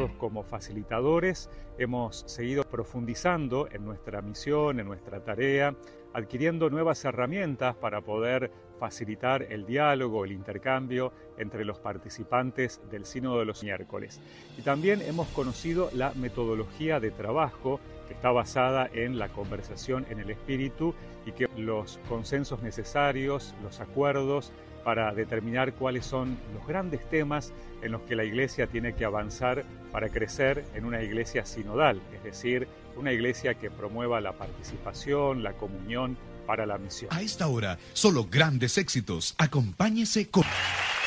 llamados como facilitadores, hemos seguido profundizando en nuestra misión, en nuestra tarea, adquiriendo nuevas herramientas para poder facilitar el diálogo, el intercambio entre los participantes del Sínodo de los miércoles. Y también hemos conocido la metodología de trabajo que está basada en la conversación en el espíritu y que los consensos necesarios, los acuerdos para determinar cuáles son los grandes temas en los que la Iglesia tiene que avanzar para crecer en una Iglesia sinodal, es decir, una Iglesia que promueva la participación, la comunión para la misión. A esta hora, solo grandes éxitos. Acompáñese con...